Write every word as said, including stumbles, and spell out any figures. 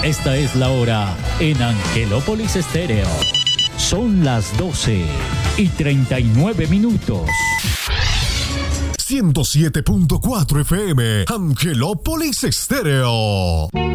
Esta es la hora en Angelópolis Estéreo. Son las doce y treinta y nueve minutos. ciento siete punto cuatro F M, Angelópolis Estéreo.